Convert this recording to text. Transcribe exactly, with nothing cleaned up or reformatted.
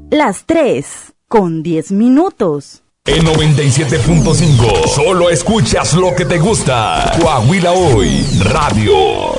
Las tres con diez minutos. En noventa y siete punto cinco, solo escuchas lo que te gusta. Coahuila Hoy, Radio.